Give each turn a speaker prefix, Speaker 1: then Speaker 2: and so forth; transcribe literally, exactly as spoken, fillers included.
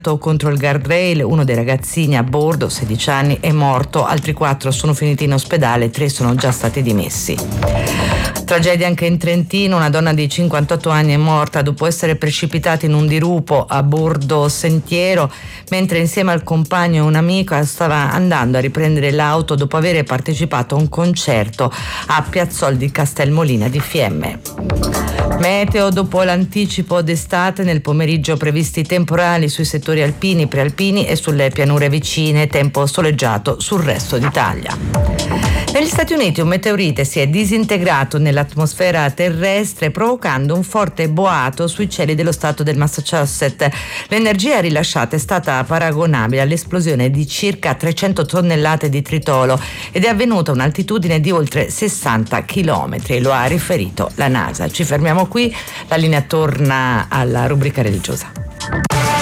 Speaker 1: contro il guardrail, uno dei ragazzini a bordo, sedici anni, è morto, altri quattro sono finiti in ospedale, tre sono già stati dimessi. Tragedia anche in Trentino, una donna di cinquantotto anni è morta dopo essere precipitata in un dirupo a bordo sentiero mentre insieme al compagno e un amico stava andando a riprendere l'auto dopo aver partecipato a un concerto a Piazzol di Castelmolina di Fiemme. Meteo: dopo l'anticipo d'estate, nel pomeriggio previsti temporali sui settori alpini, prealpini e sulle pianure vicine, tempo soleggiato sul resto d'Italia. Negli Stati Uniti un meteorite si è disintegrato nell'atmosfera terrestre provocando un forte boato sui cieli dello stato del Massachusetts. L'energia rilasciata è stata paragonabile all'esplosione di circa trecento tonnellate di tritolo ed è avvenuta a un'altitudine di oltre sessanta chilometri, lo ha riferito la NASA. Ci fermiamo qui, la linea torna alla rubrica religiosa.